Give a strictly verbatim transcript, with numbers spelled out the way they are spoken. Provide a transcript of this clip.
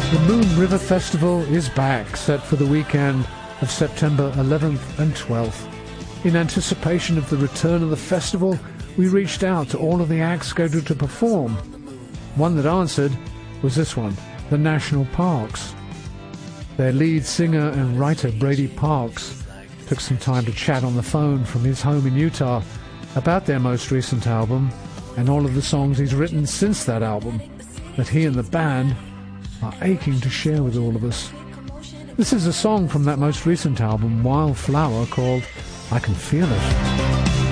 The Moon River Festival is back, set for the weekend of September eleventh and twelfth. In anticipation of the return of the festival, we reached out to all of the acts scheduled to perform. One that answered was this one, the National Parks. Their lead singer and writer, Brady Parks, took some time to chat on the phone from his home in Utah about their most recent album and all of the songs he's written since that album that he and the band are aching to share with all of us. This is a song from that most recent album, Wildflower, called I Can Feel It.